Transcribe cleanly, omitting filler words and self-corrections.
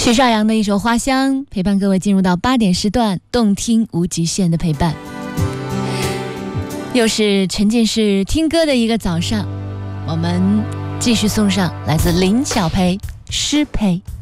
许绍洋的一首《花香》陪伴各位进入到8点时段，动听无极限的陪伴。又是沉浸式听歌的一个早上，我们继续送上来自林小培《诗陪》。